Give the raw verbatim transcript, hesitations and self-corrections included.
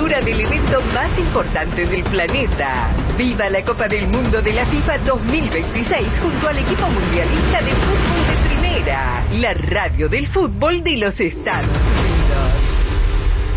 cobertura del evento más importante del planeta. Viva la Copa del Mundo de la FIFA dos mil veintiséis junto al equipo mundialista de fútbol de primera, la radio del fútbol de los Estados Unidos.